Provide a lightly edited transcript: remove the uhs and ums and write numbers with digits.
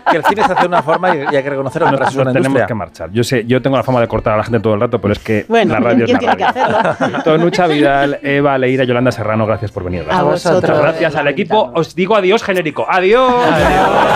que el cine se hace de una forma y hay que reconocerlo. No es una Tenemos industria. que marchar. Yo tengo la fama de cortar a la gente todo el rato, pero es que Bueno, la radio es ¿quién la tiene que radio. hacerlo? Tonucha Vidal, Eva, Leira, Yolanda Serrano, gracias por venir. A vosotros. Gracias al equipo. Os digo adiós genérico. Adiós.